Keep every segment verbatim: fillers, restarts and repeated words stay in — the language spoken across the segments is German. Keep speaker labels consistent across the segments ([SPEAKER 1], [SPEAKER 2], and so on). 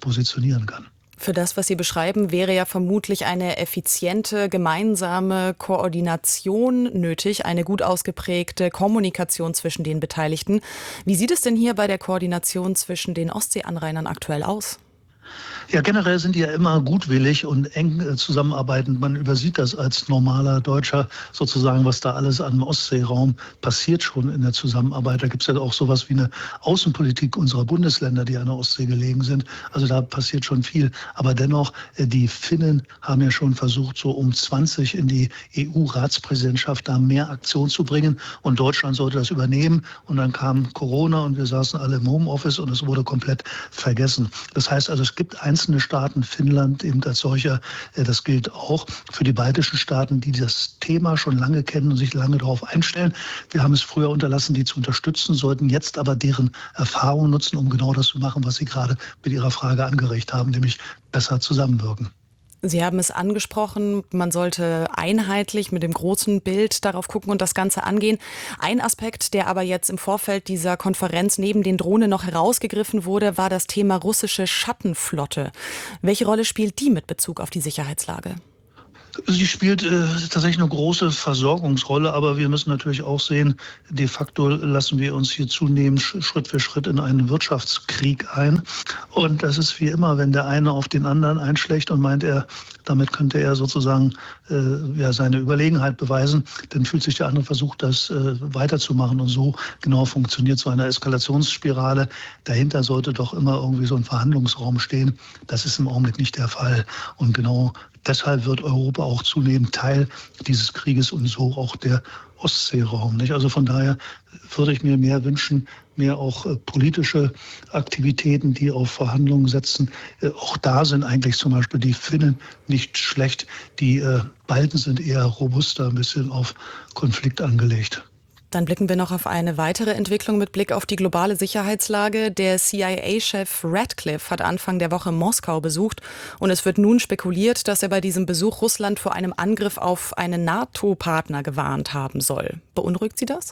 [SPEAKER 1] positionieren kann.
[SPEAKER 2] Für das, was Sie beschreiben, wäre ja vermutlich eine effiziente gemeinsame Koordination nötig, eine gut ausgeprägte Kommunikation zwischen den Beteiligten. Wie sieht es denn hier bei der Koordination zwischen den Ostseeanrainern aktuell aus?
[SPEAKER 1] Ja, generell sind die ja immer gutwillig und eng äh, zusammenarbeitend. Man übersieht das als normaler Deutscher sozusagen, was da alles am Ostseeraum passiert schon in der Zusammenarbeit. Da gibt es ja auch sowas wie eine Außenpolitik unserer Bundesländer, die an der Ostsee gelegen sind. Also da passiert schon viel. Aber dennoch, äh, die Finnen haben ja schon versucht, so um zwanzig in die E U-Ratspräsidentschaft da mehr Aktion zu bringen. Und Deutschland sollte das übernehmen. Und dann kam Corona und wir saßen alle im Homeoffice und es wurde komplett vergessen. Das heißt also, es gibt einzelne Staaten, Finnland eben als solcher, das gilt auch für die baltischen Staaten, die das Thema schon lange kennen und sich lange darauf einstellen. Wir haben es früher unterlassen, die zu unterstützen, sollten jetzt aber deren Erfahrung nutzen, um genau das zu machen, was Sie gerade mit Ihrer Frage angeregt haben, nämlich besser zusammenwirken.
[SPEAKER 2] Sie haben es angesprochen, man sollte einheitlich mit dem großen Bild darauf gucken und das Ganze angehen. Ein Aspekt, der aber jetzt im Vorfeld dieser Konferenz neben den Drohnen noch herausgegriffen wurde, war das Thema russische Schattenflotte. Welche Rolle spielt die mit Bezug auf die Sicherheitslage?
[SPEAKER 1] Sie spielt äh, tatsächlich eine große Versorgungsrolle, aber wir müssen natürlich auch sehen, de facto lassen wir uns hier zunehmend Schritt für Schritt in einen Wirtschaftskrieg ein. Und das ist wie immer, wenn der eine auf den anderen einschlägt und meint, er, damit könnte er sozusagen äh, ja, seine Überlegenheit beweisen, dann fühlt sich der andere versucht, das äh, weiterzumachen. Und so genau funktioniert so eine Eskalationsspirale. Dahinter sollte doch immer irgendwie so ein Verhandlungsraum stehen. Das ist im Augenblick nicht der Fall. Und genau deshalb wird Europa auch zunehmend Teil dieses Krieges und so auch der Ostseeraum. Nicht? Also von daher würde ich mir mehr wünschen, mehr auch äh, politische Aktivitäten, die auf Verhandlungen setzen. Äh, auch da sind eigentlich zum Beispiel die Finnen nicht schlecht. Die äh, Balten sind eher robuster, ein bisschen auf Konflikt angelegt.
[SPEAKER 2] Dann blicken wir noch auf eine weitere Entwicklung mit Blick auf die globale Sicherheitslage. Der C I A-Chef Ratcliffe hat Anfang der Woche Moskau besucht und es wird nun spekuliert, dass er bei diesem Besuch Russland vor einem Angriff auf einen NATO-Partner gewarnt haben soll. Beunruhigt Sie das?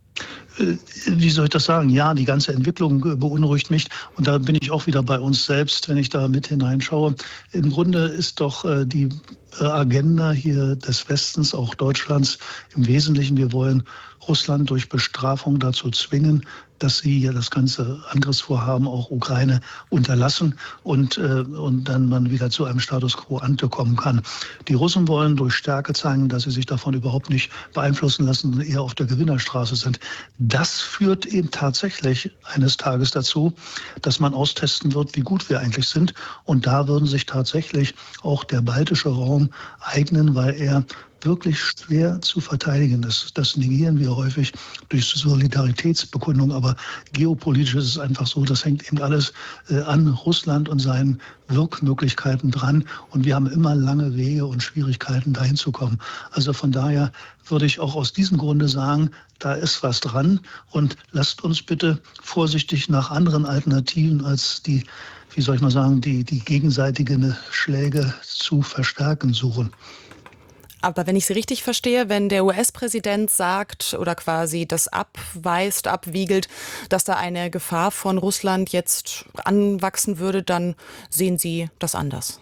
[SPEAKER 1] Wie soll ich das sagen? Ja, die ganze Entwicklung beunruhigt mich. Und da bin ich auch wieder bei uns selbst, wenn ich da mit hineinschaue. Im Grunde ist doch äh, die äh, Agenda hier des Westens, auch Deutschlands, im Wesentlichen, wir wollen Russland durch Bestrafung dazu zwingen, dass sie ja das ganze Angriffsvorhaben auch Ukraine unterlassen und, äh, und dann man wieder zu einem Status quo ante kommen kann. Die Russen wollen durch Stärke zeigen, dass sie sich davon überhaupt nicht beeinflussen lassen und eher auf der Gewinnerstraße sind. Das führt eben tatsächlich eines Tages dazu, dass man austesten wird, wie gut wir eigentlich sind. Und da würden sich tatsächlich auch der baltische Raum eignen, weil er wirklich schwer zu verteidigen ist. Das negieren wir häufig durch Solidaritätsbekundung, aber geopolitisch ist es einfach so, das hängt eben alles äh, an Russland und seinen Wirkmöglichkeiten dran und wir haben immer lange Wege und Schwierigkeiten, dahin zu kommen. Also von daher würde ich auch aus diesem Grunde sagen, da ist was dran und lasst uns bitte vorsichtig nach anderen Alternativen als die, wie soll ich mal sagen, die, die gegenseitigen Schläge zu verstärken suchen.
[SPEAKER 2] Aber wenn ich Sie richtig verstehe, wenn der U S-Präsident sagt oder quasi das abweist, abwiegelt, dass da eine Gefahr von Russland jetzt anwachsen würde, dann sehen Sie das anders.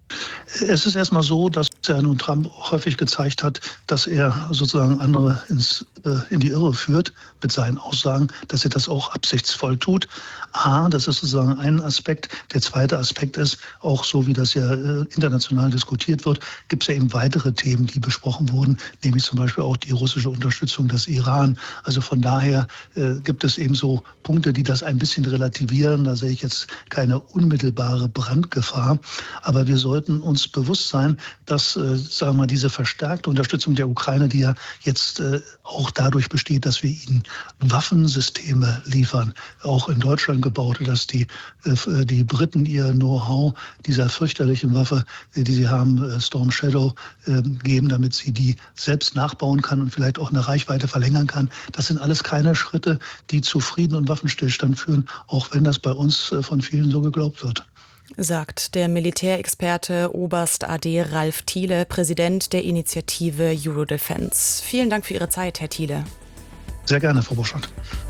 [SPEAKER 1] Es ist erstmal so, dass ja nun Trump häufig gezeigt hat, dass er sozusagen andere ins, äh, in die Irre führt mit seinen Aussagen, dass er das auch absichtsvoll tut. A, das ist sozusagen ein Aspekt. Der zweite Aspekt ist, auch so wie das ja äh, international diskutiert wird, gibt es ja eben weitere Themen, die besprochen wurden, nämlich zum Beispiel auch die russische Unterstützung des Iran. Also von daher äh, gibt es eben so Punkte, die das ein bisschen relativieren. Da sehe ich jetzt keine unmittelbare Brandgefahr. Aber wir sollten uns bewusst sein, dass äh, sagen wir mal, diese verstärkte Unterstützung der Ukraine, die ja jetzt äh, auch dadurch besteht, dass wir ihnen Waffensysteme liefern, auch in Deutschland gebaut, dass die, äh, die Briten ihr Know-how dieser fürchterlichen Waffe, äh, die sie haben, äh, Storm Shadow, äh, geben, damit sie die selbst nachbauen kann und vielleicht auch eine Reichweite verlängern kann. Das sind alles keine Schritte, die zu Frieden und Waffenstillstand führen, auch wenn das bei uns äh, von vielen so geglaubt wird.
[SPEAKER 2] Sagt der Militärexperte Oberst A D Ralf Thiele, Präsident der Initiative Eurodefense. Vielen Dank für Ihre Zeit, Herr Thiele.
[SPEAKER 1] Sehr gerne, Frau Burschardt.